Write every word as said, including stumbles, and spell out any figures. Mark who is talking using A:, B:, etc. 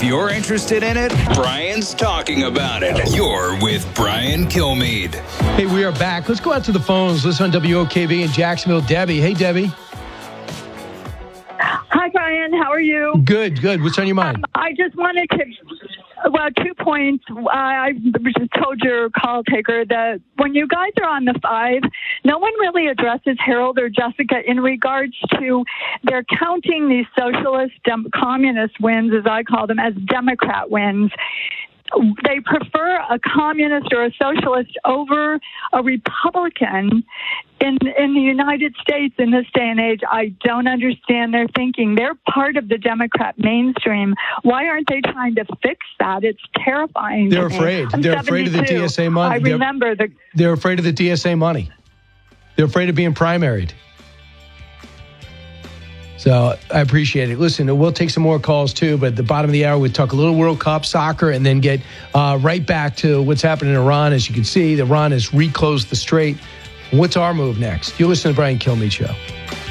A: If you're interested in it, Brian's talking about it. You're with Brian Kilmeade.
B: Hey, we are back. Let's go out to the phones. Listen on W O K V in Jacksonville. Debbie. Hey, Debbie.
C: Hi, Brian. How are you?
B: Good, good. What's on your mind?
C: Um, I just wanted to, well, two points. Uh, I just told your call taker that when you guys are on the five, no one really addresses Harold or Jessica in regards to they're counting these socialist, dem- communist wins, as I call them, as Democrat wins. They prefer a communist or a socialist over a Republican in in the United States in this day and age. I don't understand their thinking. They're part of the Democrat mainstream. Why aren't they trying to fix that? It's terrifying.
B: They're afraid. They're afraid of the D S A money.
C: I remember
B: they're,
C: the.
B: They're afraid of the D S A money. They're afraid of being primaried. So I appreciate it. Listen, we'll take some more calls too, but at the bottom of the hour, we'll talk a little World Cup soccer and then get uh, right back to what's happening in Iran. As you can see, Iran has reclosed the strait. What's our move next? You listen to the Brian Kilmeade Show.